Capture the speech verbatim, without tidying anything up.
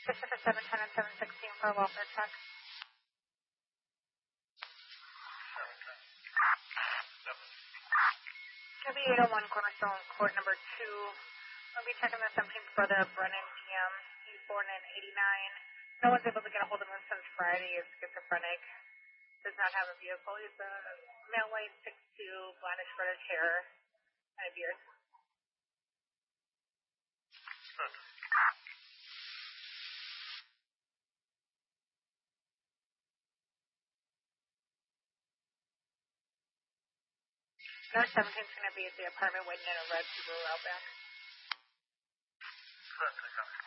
Station for seven ten and seven sixteen for a welfare check. It'll be eight oh one Cornerstone Court number two. We'll be checking the seventeenth brother Brennan D M. He's born in eighty-nine. No one's able to get a hold of him since Friday. He's schizophrenic. Does not have a vehicle. He's a male weight six two, blondish reddish hair, and a beard. Number seventeen's going to be at the apartment waiting in a red Subaru Outback.